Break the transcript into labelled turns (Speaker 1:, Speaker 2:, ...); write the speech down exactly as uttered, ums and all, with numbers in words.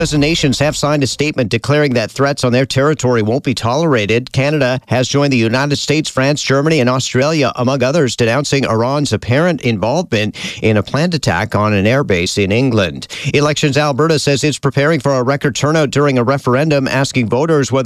Speaker 1: Dozen nations have signed a statement declaring that threats on their territory won't be tolerated. Canada has joined the United States, France, Germany, and Australia, among others, denouncing Iran's apparent involvement in a planned attack on an airbase in England. Elections Alberta says it's preparing for a record turnout during a referendum asking voters whether